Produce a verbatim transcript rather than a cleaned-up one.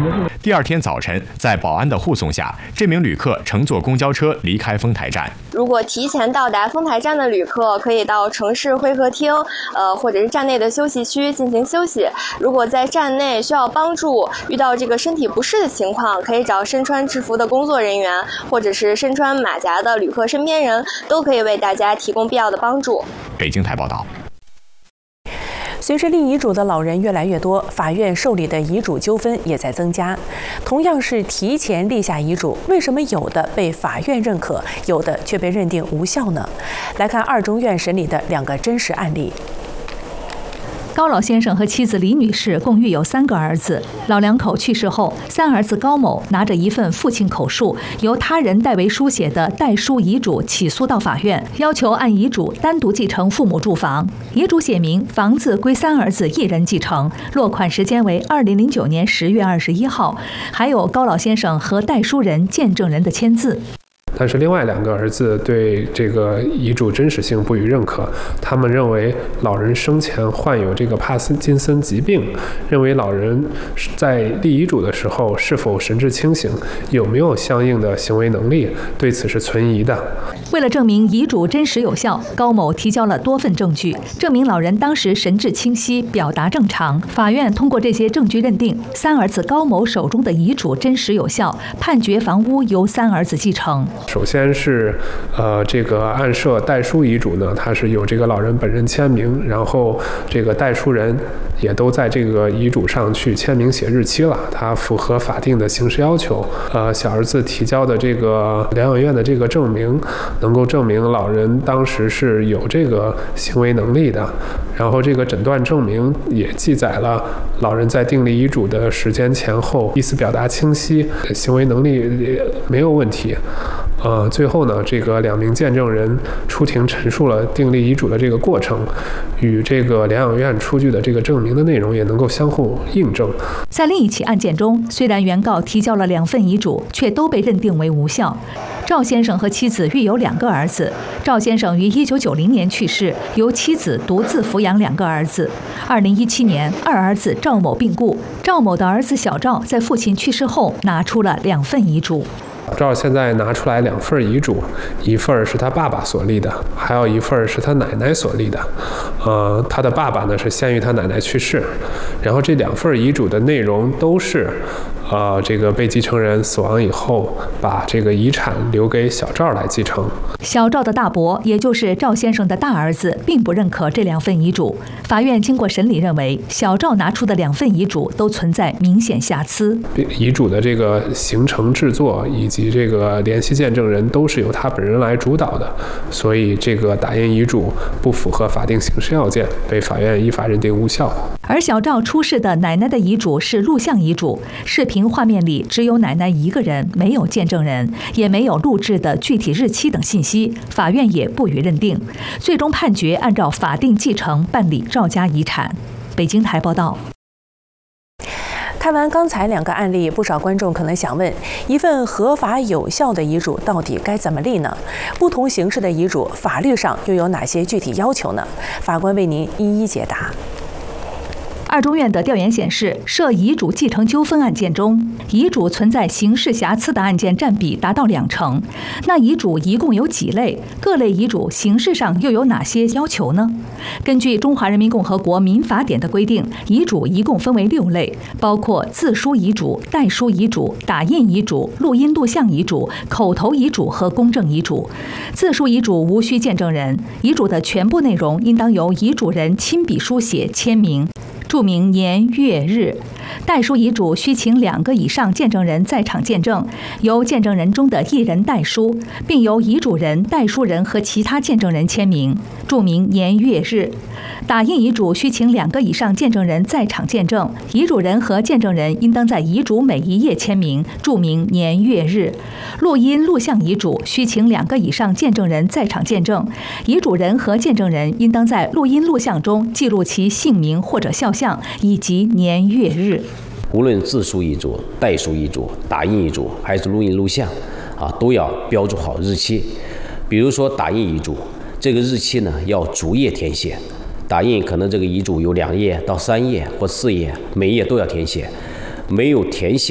第二天早晨，在保安的护送下，这名旅客乘坐公交车离开丰台站。 如果提前到达丰台站的旅客，可以到城市会客厅，呃，或者是站内的休息区进行休息。如果在站内需要帮助，遇到这个身体不适的情况，可以找身穿制服的工作人员，或者是身穿马甲的旅客身边人，都可以为大家提供必要的帮助。 北京台报道。 随着立遗嘱的老人越来越多，法院受理的遗嘱纠纷也在增加。同样是提前立下遗嘱，为什么有的被法院认可，有的却被认定无效呢？来看二中院审理的两个真实案例。 高老先生和妻子李女士共育有三个儿子，老两口去世后，三儿子高某拿着一份父亲口述由他人代为书写的代书遗嘱起诉到法院，要求按遗嘱单独继承父母住房。遗嘱写明房子归三儿子一人继承，落款时间为二零零九年十月二十一号，还有高老先生和代书人、见证人的签字。 但是另外两个儿子对这个遗嘱真实性不予认可，他们认为老人生前患有这个帕金森疾病，认为老人在立遗嘱的时候是否神志清醒，有没有相应的行为能力，对此是存疑的。 为了证明遗嘱真实有效，高某提交了多份证据，证明老人当时神志清晰，表达正常。法院通过这些证据认定三儿子高某手中的遗嘱真实有效，判决房屋由三儿子继承。 首先是，呃，这个案涉代书遗嘱呢，它是有这个老人本人签名，然后这个代书人也都在这个遗嘱上去签名写日期了，它符合法定的形式要求。呃，小儿子提交的这个疗养院的这个证明，能够证明老人当时是有这个行为能力的，然后这个诊断证明也记载了老人在订立遗嘱的时间前后意思表达清晰，行为能力没有问题。呃，最后呢，这个两名见证人出庭陈述了订立遗嘱的这个过程，与这个疗养院出具的这个证明的内容也能够相互印证。 在另一起案件中，虽然原告提交了两份遗嘱，却都被认定为无效。赵先生和妻子育有两个儿子，赵先生于一九九零年去世，由妻子独自抚养两个儿子。二零一七年，二儿子赵某病故，赵某的儿子小赵在父亲去世后拿出了两份遗嘱。 赵现在拿出来两份遗嘱，一份是他爸爸所立的，还有一份是他奶奶所立的。呃，他的爸爸呢是先于他奶奶去世，然后这两份遗嘱的内容都是，呃，这个被继承人死亡以后，把这个遗产留给小赵来继承。 小赵的大伯，也就是赵先生的大儿子，并不认可这两份遗嘱。法院经过审理认为，小赵拿出的两份遗嘱都存在明显瑕疵。 遗嘱的这个形成制作以及这个联系见证人都是由他本人来主导的，所以这个打印遗嘱不符合法定形式要件，被法院依法认定无效。 而小赵出示的奶奶的遗嘱是录像遗嘱，视频画面里只有奶奶一个人，没有见证人，也没有录制的具体日期等信息，法院也不予认定。最终判决按照法定继承办理赵家遗产。北京台报道。 看完刚才两个案例，不少观众可能想问：一份合法有效的遗嘱到底该怎么立呢？不同形式的遗嘱，法律上又有哪些具体要求呢？法官为您一一解答。 二中院的调研显示，涉遗嘱继承纠纷案件中，遗嘱存在形式瑕疵的案件占比达到两成。那遗嘱一共有几类？各类遗嘱形式上又有哪些要求呢？根据《中华人民共和国民法典》的规定，遗嘱一共分为六类，包括自书遗嘱、代书遗嘱、打印遗嘱、录音录像遗嘱、口头遗嘱和公证遗嘱。自书遗嘱无需见证人，遗嘱的全部内容应当由遗嘱人亲笔书写签名，注明年月日。代书遗嘱需请两个以上见证人在场见证，由见证人中的一人代书，并由遗嘱人、代书人和其他见证人签名，注明年月日。打印遗嘱需请两个以上见证人在场见证，遗嘱人和见证人应当在遗嘱每一页签名，注明年月日。录音录像遗嘱需请两个以上见证人在场见证，遗嘱人和见证人应当在录音录像中记录其姓名或者肖像以及年月日。 无论自书遗嘱、代书遗嘱、打印遗嘱还是录音录像啊，都要标注好日期。比如说打印遗嘱，这个日期呢要逐页填写。打印可能这个遗嘱有两页到三页或四页，每页都要填写。没有填写